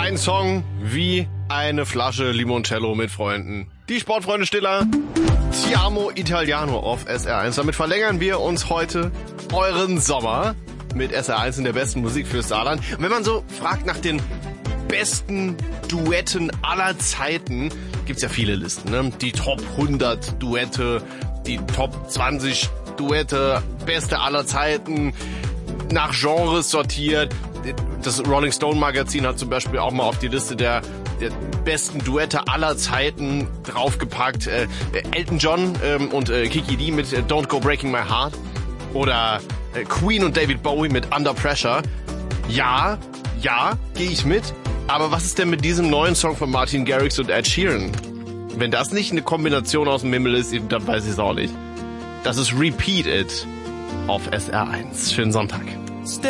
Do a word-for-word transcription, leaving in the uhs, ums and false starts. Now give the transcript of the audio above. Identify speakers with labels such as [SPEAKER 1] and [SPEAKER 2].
[SPEAKER 1] Ein Song wie eine Flasche Limoncello mit Freunden. Die Sportfreunde Stiller. Ti amo Italiano auf S R eins. Damit verlängern wir uns heute euren Sommer mit S R eins in der besten Musik fürs Saarland. Und wenn man so fragt nach den besten Duetten aller Zeiten, gibt's ja viele Listen, ne? Die Top hundert Duette, die Top zwanzig Duette, beste aller Zeiten, nach Genres sortiert. Das Rolling Stone Magazin hat zum Beispiel auch mal auf die Liste der, der besten Duette aller Zeiten draufgepackt. Äh, Elton John ähm, und äh, Kiki Dee mit äh, Don't Go Breaking My Heart. Oder äh, Queen und David Bowie mit Under Pressure. Ja, ja, gehe ich mit. Aber was ist denn mit diesem neuen Song von Martin Garrix und Ed Sheeran? Wenn das nicht eine Kombination aus dem Himmel ist, dann weiß ich es auch nicht. Das ist Repeat It auf S R eins. Schönen Sonntag.